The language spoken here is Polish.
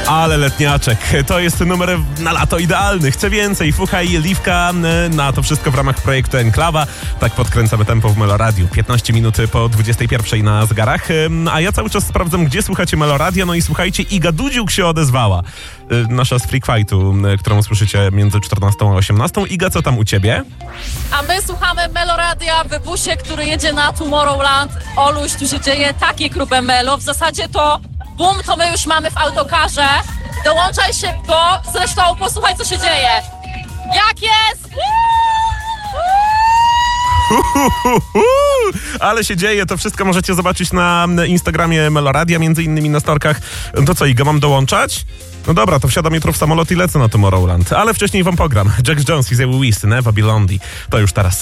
Ale letniaczek, to jest numer na lato idealny. Chcę więcej, Fucha i Liwka, na to wszystko w ramach projektu Enklawa. Tak podkręcamy tempo w Meloradiu. 15 minut po 21 na zegarach. A ja cały czas sprawdzam, gdzie słuchacie Meloradia. No i słuchajcie, Iga Dudziuk się odezwała. Nasza z Freak Fightu, którą słyszycie między 14 a 18. Iga, co tam u ciebie? A my słuchamy Meloradia w busie, który jedzie na Tomorrowland. Oluś, tu się dzieje takie grube melo. W zasadzie to boom, to my już mamy w autokarze. Dołączaj się, bo zresztą posłuchaj, co się dzieje. Jak jest? Ale się dzieje, to wszystko możecie zobaczyć na Instagramie Meloradia, między innymi na storkach. To co, Iga, mam dołączać? No dobra, to wsiadam jutro w samolot i lecę na Tomorrowland. Ale wcześniej wam pogram. Jack Jones i The Wiz, Never Be Lonely. To już teraz.